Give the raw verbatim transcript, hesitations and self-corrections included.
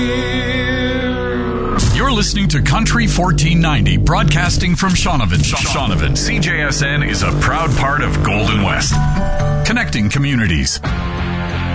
You're listening to Country fourteen ninety, broadcasting from Shaunavon. Shaunavon. C J S N is a proud part of Golden West, connecting communities.